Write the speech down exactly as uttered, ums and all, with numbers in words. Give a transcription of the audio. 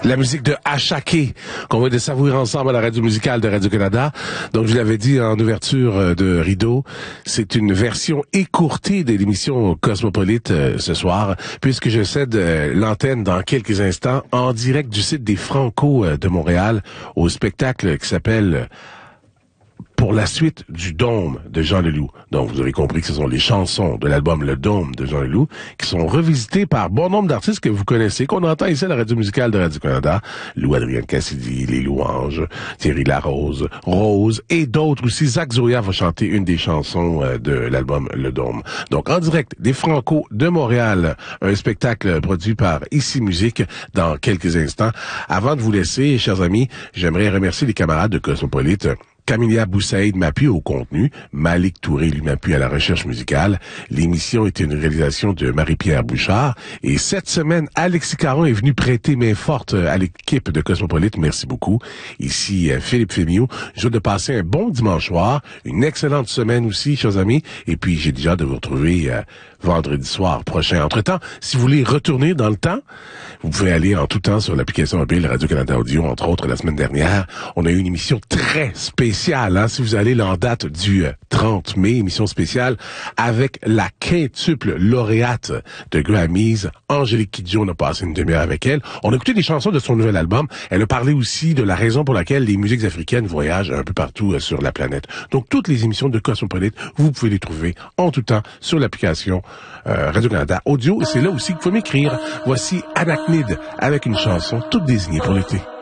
La musique de Achaké, qu'on va de savourer ensemble à la radio musicale de Radio-Canada. Donc, je l'avais dit en ouverture de Rideau, c'est une version écourtée de l'émission Cosmopolite euh, ce soir, puisque je cède euh, l'antenne dans quelques instants en direct du site des Franco euh, de Montréal au spectacle qui s'appelle Pour la suite du Dôme de Jean Leloup. Donc, vous aurez compris que ce sont les chansons de l'album Le Dôme de Jean Leloup qui sont revisitées par bon nombre d'artistes que vous connaissez, qu'on entend ici à la radio musicale de Radio-Canada. Lou-Adrienne Cassidy, Les Louanges, Thierry Larose, Rose et d'autres aussi. Zach Zoya va chanter une des chansons euh, de l'album Le Dôme. Donc, en direct des Franco de Montréal, un spectacle produit par Ici Musique dans quelques instants. Avant de vous laisser, chers amis, j'aimerais remercier les camarades de Cosmopolite. Camilia Boussaïd m'appuie au contenu, Malik Touré lui m'appuie à la recherche musicale. L'émission était une réalisation de Marie-Pierre Bouchard. Et cette semaine, Alexis Caron est venu prêter main forte à l'équipe de Cosmopolite. Merci beaucoup. Ici, Philippe Fémiot. Je veux de passer un bon dimanche soir, une excellente semaine aussi, chers amis. Et puis, j'ai déjà de vous retrouver euh, vendredi soir prochain. Entre-temps, si vous voulez retourner dans le temps, vous pouvez aller en tout temps sur l'application mobile Radio-Canada Audio. Entre autres, la semaine dernière, on a eu une émission très spéciale. Hein, si vous allez là en date du euh, trente mai, émission spéciale avec la quintuple lauréate de Grammys, Angélique Kidjo. On a passé une demi-heure avec elle. On a écouté des chansons de son nouvel album. Elle a parlé aussi de la raison pour laquelle les musiques africaines voyagent un peu partout euh, sur la planète. Donc, toutes les émissions de Cosmopolite, vous pouvez les trouver en tout temps sur l'application euh, Radio-Canada Audio. Et c'est là aussi qu'il faut m'écrire. Voici Anachnid avec une chanson toute désignée pour l'été.